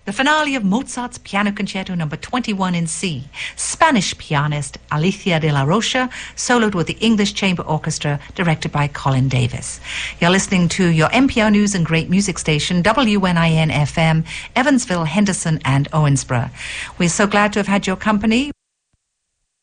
The finale of Mozart's Piano Concerto No. 21 in C. Spanish pianist Alicia de la Rocha soloed with the English Chamber Orchestra, directed by Colin Davis. You're listening to your NPR News and Great Music station, WNIN FM, Evansville, Henderson, and Owensboro. We're so glad to have had your company.